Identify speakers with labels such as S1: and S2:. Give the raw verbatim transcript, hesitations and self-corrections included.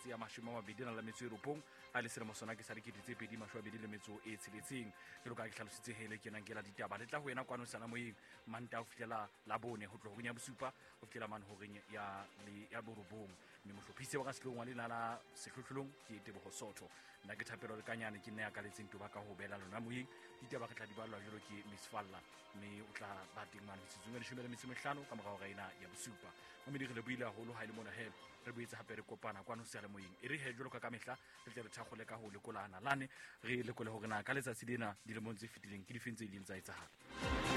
S1: ya mashome a mabedi le metso e ropong a le selemo sona ke sa dikete tse pedi mashome a mabedi le metso e tsheletseng ke loka ke hlalositse hele ke nang ke la ditaba le tla ho yena kwano sana moyeng manta ho fihlela la bone ho tloha ho nya bosupa ho fihlela mane ho reng ya le ya borobong mme mohlophisi wa ka selong wa lena la sehlohlolong ke Teboho Sotho nna ke thapelo le kanyane ke nne ya ka letseng toba ka ho bela lona moyeng ditaba ke tla di balwa jalo ke Miss Falla mme o tla ba teng mane setsung le shome le metso mehlano ka morao ga ena ya bosupa mo mediri le buile haholo ha ile mona he re boetse hape re kopana kwano se le moyeng e re he jolo ka ka mehla re tle re thakgole ka ho lekolana lane re lekole hore na ka letsatsi lena dilemong tse fetileng ke difeng tse di ntsa etsahala